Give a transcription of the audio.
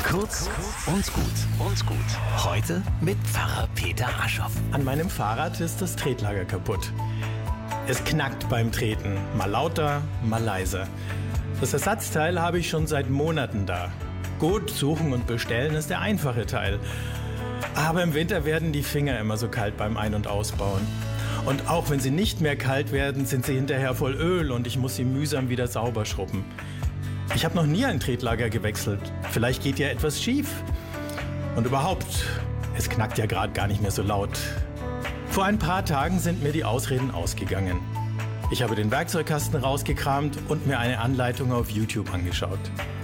Kurz und gut. Heute mit Pfarrer Peter Aschoff. An meinem Fahrrad ist das Tretlager kaputt. Es knackt beim Treten, mal lauter, mal leiser. Das Ersatzteil habe ich schon seit Monaten da. Gut, suchen und bestellen ist der einfache Teil. Aber im Winter werden die Finger immer so kalt beim Ein- und Ausbauen. Und auch wenn sie nicht mehr kalt werden, sind sie hinterher voll Öl und ich muss sie mühsam wieder sauber schrubben. Ich habe noch nie ein Tretlager gewechselt. Vielleicht geht ja etwas schief. Und überhaupt, es knackt ja gerade gar nicht mehr so laut. Vor ein paar Tagen sind mir die Ausreden ausgegangen. Ich habe den Werkzeugkasten rausgekramt und mir eine Anleitung auf YouTube angeschaut.